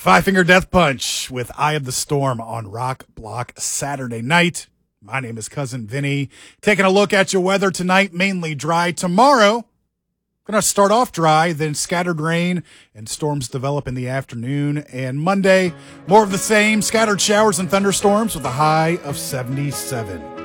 Five Finger Death Punch with Eye of the Storm on Rock Block Saturday night. My name is Cousin Vinny. Taking a look at your weather tonight, mainly dry. Tomorrow, going to start off dry, then scattered rain and storms develop in the afternoon. And Monday, more of the same, scattered showers and thunderstorms with a high of 77.